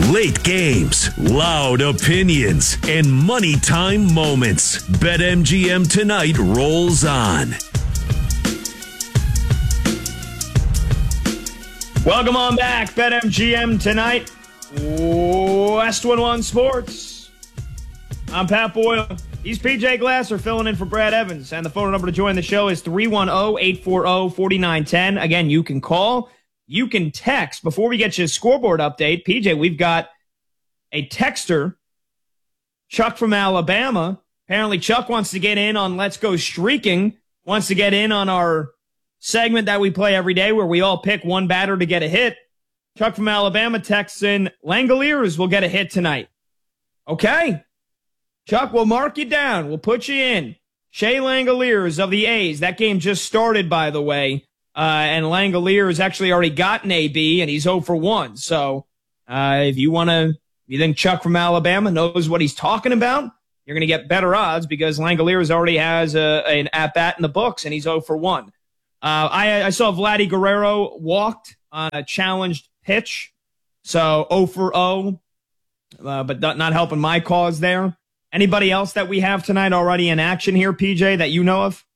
Late games, loud opinions, and money time moments. BetMGM Tonight rolls on. Welcome on back, BetMGM Tonight, West 1-1 Sports. I'm Pat Boyle. He's PJ Glasser filling in for Brad Evans. And the phone number to join the show is 310-840-4910. Again, you can call. You can text. Before we get you a scoreboard update, PJ, we've got a texter, Chuck from Alabama. Apparently, Chuck wants to get in on Let's Go Streaking, wants to get in on our segment that we play every day where we all pick one batter to get a hit. Chuck from Alabama texts in, Langoliers will get a hit tonight. Okay. Chuck, we'll mark you down. We'll put you in. Shea Langoliers of the A's. That game just started, by the way. And Langoliers actually already got an AB, and he's 0 for 1. So if you think Chuck from Alabama knows what he's talking about, you're going to get better odds because Langoliers already has an at-bat in the books, and he's 0 for 1. I saw Vladdy Guerrero walked on a challenged pitch, so 0 for 0, but not helping my cause there. Anybody else that we have tonight already in action here, PJ, that you know of?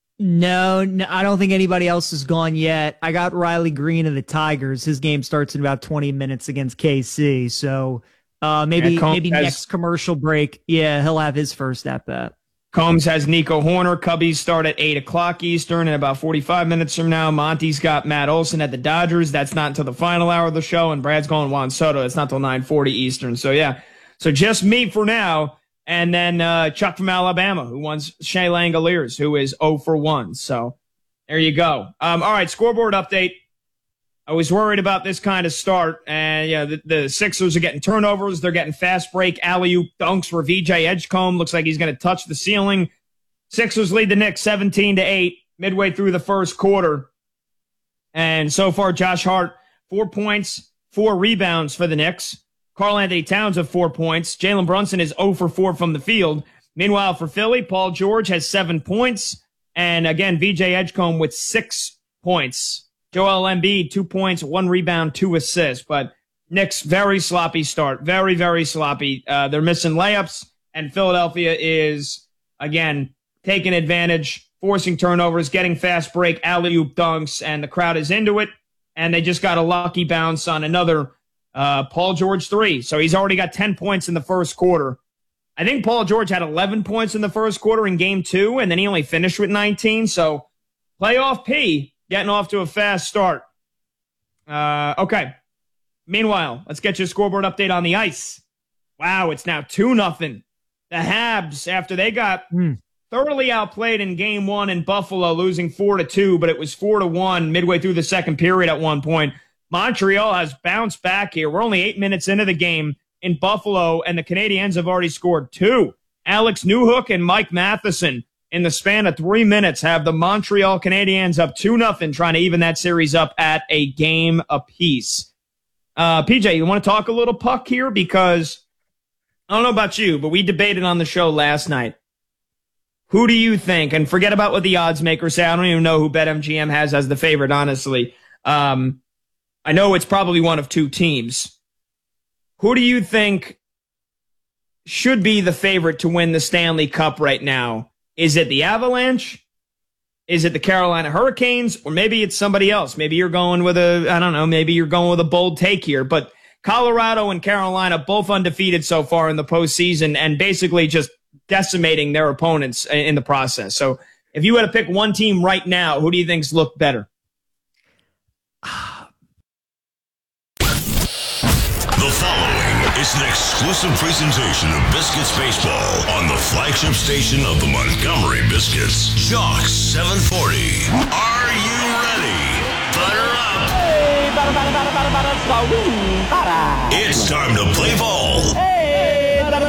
No, I don't think anybody else has gone yet. I got Riley Green of the Tigers. His game starts in about 20 minutes against KC. So maybe next commercial break, he'll have his first at-bat. Combs has Nico Horner. Cubbies start at 8 o'clock Eastern in about 45 minutes from now. Monty's got Matt Olson at the Dodgers. That's not until the final hour of the show. And Brad's going Juan Soto. It's not till 9:40 Eastern. So, yeah. So just me for now. And then Chuck from Alabama, who wants Shea Langoliers, who is 0 for 1. So there you go. All right, scoreboard update. I was worried about this kind of start. And the Sixers are getting turnovers. They're getting fast break alley-oop dunks for VJ Edgecombe. Looks like he's going to touch the ceiling. Sixers lead the Knicks 17-8 midway through the first quarter. And so far, Josh Hart, 4 points, 4 rebounds for the Knicks. Karl-Anthony Towns have 4 points. Jalen Brunson is 0 for 4 from the field. Meanwhile, for Philly, Paul George has 7 points. And again, VJ Edgecombe with 6 points. Joel Embiid, 2 points, 1 rebound, 2 assists. But Knicks, very sloppy start. Very, very sloppy. They're missing layups. And Philadelphia is, again, taking advantage, forcing turnovers, getting fast break, alley-oop dunks. And the crowd is into it. And they just got a lucky bounce on another Paul George 3. So he's already got 10 points in the first quarter. I think Paul George had 11 points in the first quarter in game 2, and then he only finished with 19. So playoff P getting off to a fast start. Okay. Meanwhile, let's get you a scoreboard update on the ice. Wow, it's now 2-0. The Habs, after they got thoroughly outplayed in game 1 in Buffalo, losing 4-2, but it was 4-1 midway through the second period at one point. Montreal has bounced back here. We're only 8 minutes into the game in Buffalo, and the Canadiens have already scored 2. Alex Newhook and Mike Matheson, in the span of 3 minutes, have the Montreal Canadiens up 2-0, trying to even that series up at a game apiece. PJ, you want to talk a little puck here? Because I don't know about you, but we debated on the show last night. Who do you think? And forget about what the odds makers say. I don't even know who BetMGM has as the favorite, honestly. I know it's probably one of 2 teams. Who do you think should be the favorite to win the Stanley Cup right now? Is it the Avalanche? Is it the Carolina Hurricanes? Or maybe it's somebody else. Maybe you're going with maybe you're going with a bold take here. But Colorado and Carolina, both undefeated so far in the postseason and basically just decimating their opponents in the process. So if you had to pick one team right now, who do you think's look better? The following is an exclusive presentation of Biscuits Baseball on the flagship station of the Montgomery Biscuits, Jock 740. Are you ready? Butter up. Hey, butter. It's time to play ball. Hey, butter.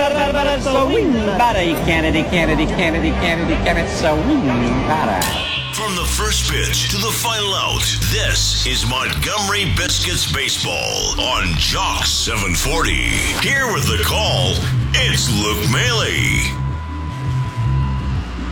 From the first pitch to the final out, this is Montgomery Biscuits Baseball on Jock 740. Here with the call, it's Luke Maley.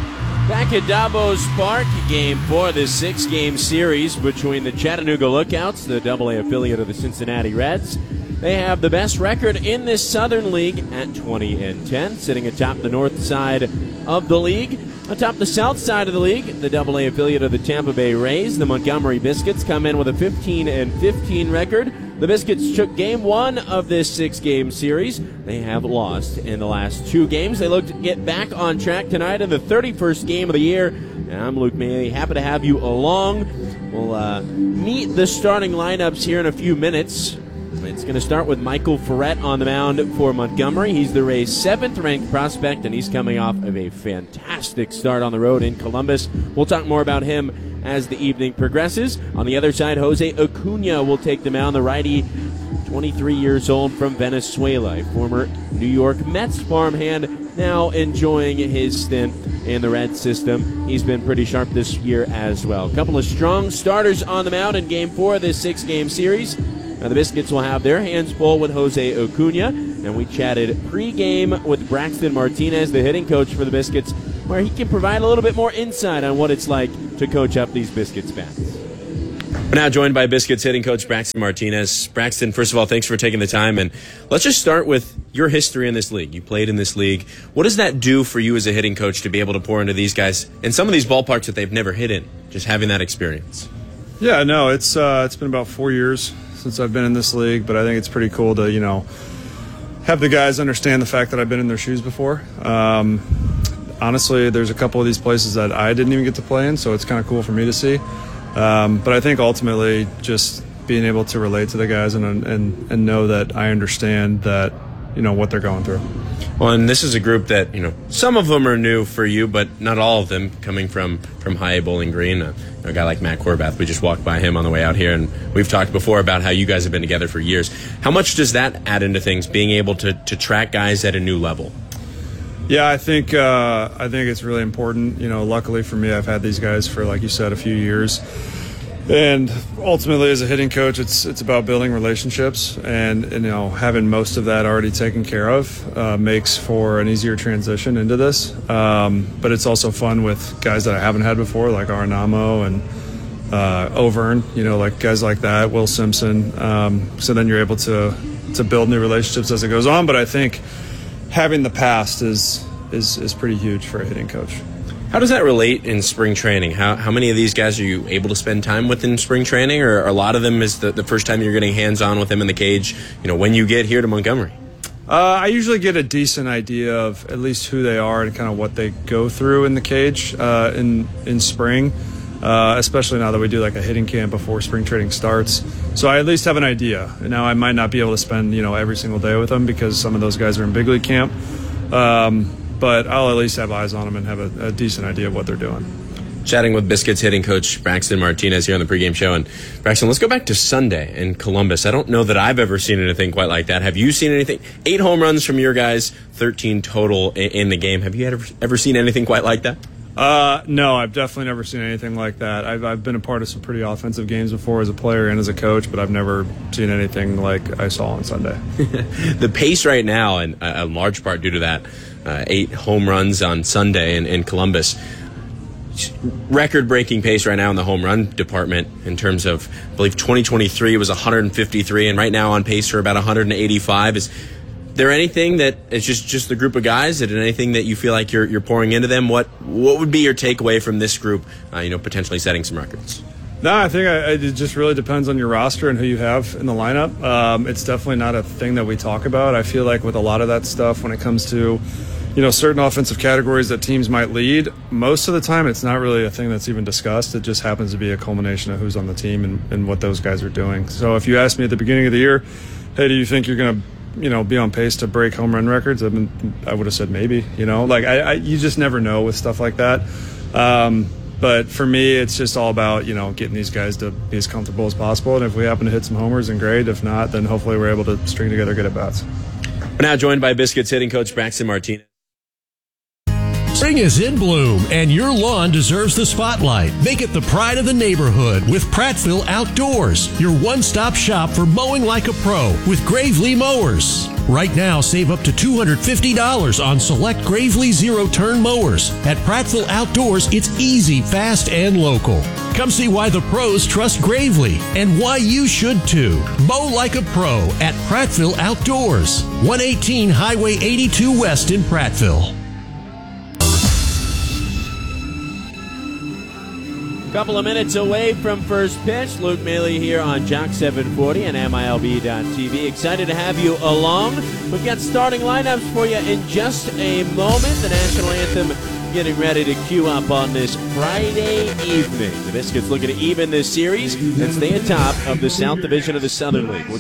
Back at Davos Park, Game 4 of this 6-game series between the Chattanooga Lookouts, the AA affiliate of the Cincinnati Reds. They have the best record in this Southern League at 20-10, sitting atop the north side of the league. Atop the south side of the league, the AA affiliate of the Tampa Bay Rays, the Montgomery Biscuits, come in with a 15-15 record. The Biscuits took Game 1 of this 6-game series. They have lost in the last 2 games. They look to get back on track tonight in the 31st game of the year. And I'm Luke Maley, happy to have you along. We'll meet the starting lineups here in a few minutes. It's going to start with Michael Ferret on the mound for Montgomery. He's the Rays' 7th-ranked prospect, and he's coming off of a fantastic start on the road in Columbus. We'll talk more about him as the evening progresses. On the other side, Jose Acuna will take the mound, the righty, 23 years old from Venezuela, a former New York Mets farmhand, now enjoying his stint in the Red system. He's been pretty sharp this year as well. A couple of strong starters on the mound in Game 4 of this 6-game series. Now the Biscuits will have their hands full with Jose Acuna, and we chatted pre-game with Braxton Martinez, the hitting coach for the Biscuits, where he can provide a little bit more insight on what it's like to coach up these Biscuits bats. We're now joined by Biscuits hitting coach Braxton Martinez. Braxton, first of all, thanks for taking the time, and let's just start with your history in this league. You played in this league. What does that do for you as a hitting coach to be able to pour into these guys in some of these ballparks that they've never hit in, just having that experience? Yeah, no, it's been about 4 years since I've been in this league, but I think it's pretty cool to, have the guys understand the fact that I've been in their shoes before. Honestly, there's a couple of these places that I didn't even get to play in, so it's kind of cool for me to see. But I think ultimately just being able to relate to the guys and know that I understand that, what they're going through. Well, and this is a group that, some of them are new for you, but not all of them coming from High Bowling Green. A guy like Matt Corbath, we just walked by him on the way out here, and we've talked before about how you guys have been together for years. How much does that add into things, being able to track guys at a new level? Yeah, I think it's really important. Luckily for me, I've had these guys for, like you said, a few years. And ultimately, as a hitting coach, it's about building relationships, and having most of that already taken care of makes for an easier transition into this. But it's also fun with guys that I haven't had before, like Arenamo and Overn, like guys like that, Will Simpson. So then you're able to build new relationships as it goes on. But I think having the past is pretty huge for a hitting coach. How does that relate in spring training? How many of these guys are you able to spend time with in spring training, or a lot of them is the first time you're getting hands-on with them in the cage, when you get here to Montgomery? I usually get a decent idea of at least who they are and kind of what they go through in the cage in spring, especially now that we do like a hitting camp before spring training starts. So I at least have an idea. Now I might not be able to spend every single day with them because some of those guys are in big league camp. But I'll at least have eyes on them and have a decent idea of what they're doing. Chatting with Biscuits hitting coach Braxton Martinez here on the pregame show. And Braxton, let's go back to Sunday in Columbus. I don't know that I've ever seen anything quite like that. Have you seen anything? 8 home runs from your guys, 13 total in the game. Have you ever seen anything quite like that? No, I've definitely never seen anything like that. I've been a part of some pretty offensive games before as a player and as a coach, but I've never seen anything like I saw on Sunday. The pace right now, and a large part due to that, 8 home runs on Sunday in Columbus. Record-breaking pace right now in the home run department in terms of, I believe 2023 was 153, and right now on pace for about 185. Is there anything that it's just the group of guys? Is it anything that you feel like you're pouring into them? What would be your takeaway from this group? Potentially setting some records. No, I think it just really depends on your roster and who you have in the lineup. It's definitely not a thing that we talk about. I feel like with a lot of that stuff, when it comes to certain offensive categories that teams might lead, most of the time it's not really a thing that's even discussed. It just happens to be a culmination of who's on the team and what those guys are doing. So if you asked me at the beginning of the year, hey, do you think you're going to be on pace to break home run records? I would have said maybe. You just never know with stuff like that. But for me, it's just all about getting these guys to be as comfortable as possible. And if we happen to hit some homers, then great. If not, then hopefully we're able to string together good at bats. We're now joined by Biscuits hitting coach Braxton Martinez. Spring is in bloom, and your lawn deserves the spotlight. Make it the pride of the neighborhood with Prattville Outdoors, your one-stop shop for mowing like a pro with Gravely Mowers. Right now, save up to $250 on select Gravely zero-turn mowers. At Prattville Outdoors, it's easy, fast, and local. Come see why the pros trust Gravely and why you should too. Mow like a pro at Prattville Outdoors, 118 Highway 82 West in Prattville. Couple of minutes away from first pitch. Luke Maley here on Jock 740 and MILB.TV. Excited to have you along. We've got starting lineups for you in just a moment. The national anthem getting ready to queue up on this Friday evening. The Biscuits looking to even this series and stay atop of the South Division of the Southern League.